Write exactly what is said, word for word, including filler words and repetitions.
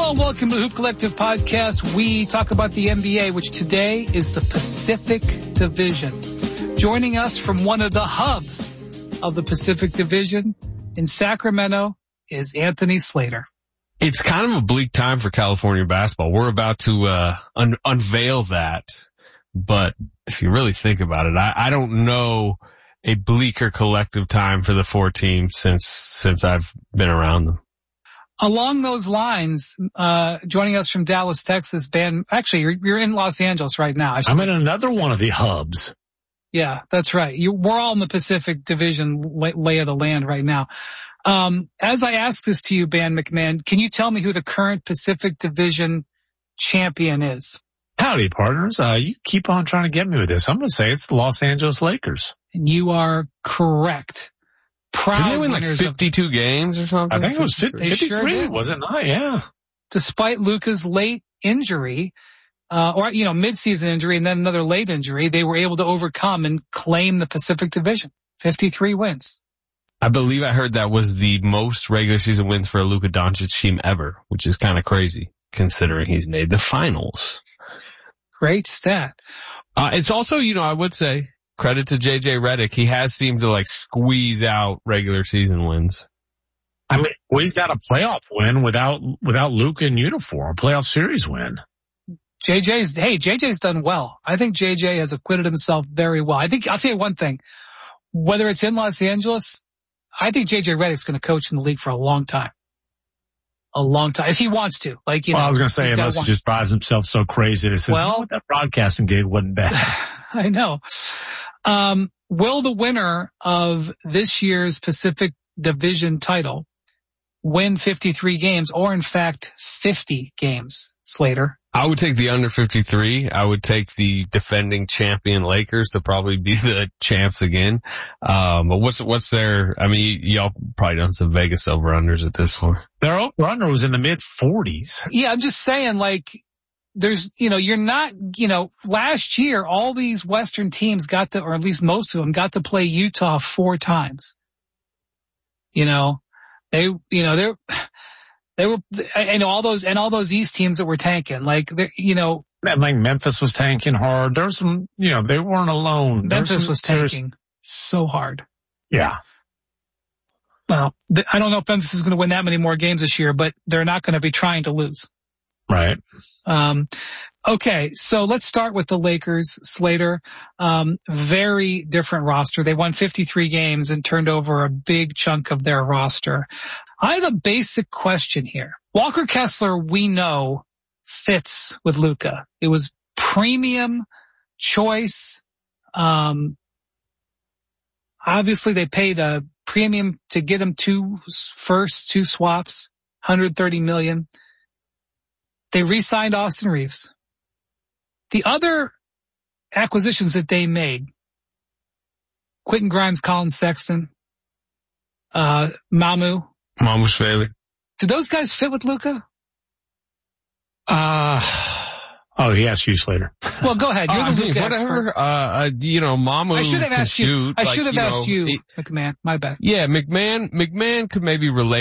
Hello and welcome to the Hoop Collective podcast. We talk about the N B A, which today is the Pacific Division. Joining us from one of the hubs of the Pacific Division in Sacramento is Anthony Slater. It's kind of a bleak time for California basketball. We're about to uh un- unveil that. But if you really think about it, I, I don't know a bleaker collective time for the four teams since since I've been around them. Along those lines, uh, joining us from Dallas, Texas, Ben, actually, you're, you're in Los Angeles right now. I'm in another one of the hubs. Yeah, that's right. You, we're all in the Pacific Division lay, lay of the land right now. Um, as I ask this to you, Ben McMahon, can you tell me who the current Pacific Division champion is? Howdy, partners. Uh, you keep on trying to get me with this. I'm going to say it's the Los Angeles Lakers. And you are correct. Proud Did they win like fifty-two of, games or something? I think it was fifty, fifty-three, sure was it not? Yeah. Despite Luka's late injury, uh, or, you know, mid-season injury and then another late injury, they were able to overcome and claim the Pacific Division. fifty-three wins. I believe I heard that was the most regular season wins for a Luka Doncic team ever, which is kind of crazy considering he's made the finals. Great stat. Uh, it's also, you know, I would say, credit to J J Redick. He has seemed to like squeeze out regular season wins. I mean, well, he's got a playoff win without, without Luka in uniform, a playoff series win. J J's, hey, J J's done well. I think J J has acquitted himself very well. I think, I'll tell you one thing, whether it's in Los Angeles, I think J J Redick's going to coach in the league for a long time. A long time. If he wants to. Like, you well, know. I was going to say, unless he just drives himself so crazy that it says, well, you know what, that broadcasting gig wasn't bad. I know. Um, will the winner of this year's Pacific Division title win fifty-three games or in fact fifty games, Slater? I would take the under fifty-three. I would take the defending champion Lakers to probably be the champs again. Um, but what's, what's their, I mean, y- y'all probably done some Vegas over-unders at this point. Their over-under was in the mid forties. Yeah, I'm just saying, like, there's, you know, you're not, you know, last year, all these Western teams got to, or at least most of them got to play Utah four times. You know, they, you know, they're, they were, and all those, and all those East teams that were tanking, like, you know. And like Memphis was tanking hard. There was some, you know, they weren't alone. Memphis some, was tanking so hard. Yeah. Well, I don't know if Memphis is going to win that many more games this year, but they're not going to be trying to lose. Right. Um, okay, so let's start with the Lakers, Slater. Um, very different roster. They won fifty-three games and turned over a big chunk of their roster. I have a basic question here. Walker Kessler, we know, fits with Luka. It was premium choice. Um, obviously they paid a premium to get him two first, two swaps, one hundred thirty million dollars. They re-signed Austin Reeves. The other acquisitions that they made, Quentin Grimes, Colin Sexton, uh, Mamu. Mamushvili. Do those guys fit with Luka? Uh, oh, he asked you, Slater. Well, go ahead. You're uh, the Luka whatever, expert. Uh, uh, you know, Mamu I should have can asked shoot. you. I like, should have you asked know, you, he, McMahon. My bad. Yeah, McMahon, McMahon could maybe relate